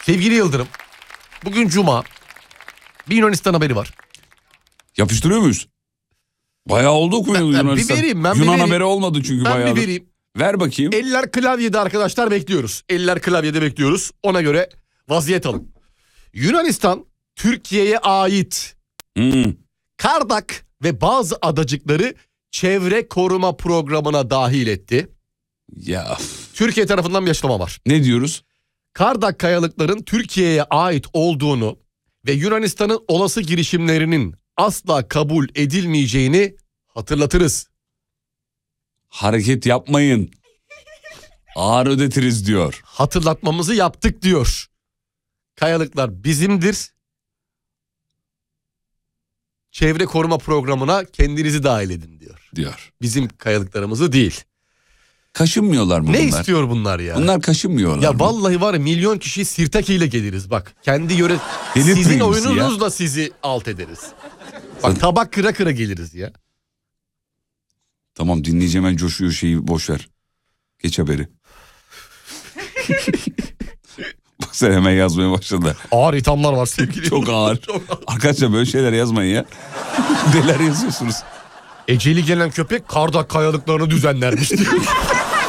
Sevgili Yıldırım, bugün Cuma. Bir Yunanistan haberi var. Yapıştırıyor muyuz? Bayağı oldu okuyalı Yunanistan. Yunan haberi olmadı çünkü bayağı. Ben bir vereyim. Ver bakayım. Eller klavyede arkadaşlar, bekliyoruz. Eller klavyede bekliyoruz. Ona göre vaziyet alın. Yunanistan Türkiye'ye ait Kardak ve bazı adacıkları çevre koruma programına dahil etti. Ya. Türkiye tarafından bir açıklama var. Ne diyoruz? Kardak kayalıkların Türkiye'ye ait olduğunu ve Yunanistan'ın olası girişimlerinin asla kabul edilmeyeceğini hatırlatırız. Hareket yapmayın. Ağır ödetiriz diyor. Hatırlatmamızı yaptık diyor. Kayalıklar bizimdir. Çevre koruma programına kendinizi dahil edin diyor. Bizim kayalıklarımızı değil. Kaşınmıyorlar mı ne bunlar? Ne istiyor bunlar ya? Bunlar kaşınmıyorlar ya mı? Vallahi var ya, milyon kişi Sirtaki ile geliriz bak. Kendi yöre sizin oyununuzla sizi alt ederiz. Bak tabak kıra kıra geliriz ya. Tamam, dinleyeceğim, ben coşuyor, şeyi boşver. Geç haberi. Bak sen hemen yazmaya başladı. Ağır ithamlar var sevgili. Çok ağır. Arkadaşlar böyle şeyler yazmayın ya. Neler yazıyorsunuz? Eceli gelen köpek Kardak kayalıklarını düzenlermiş diyor.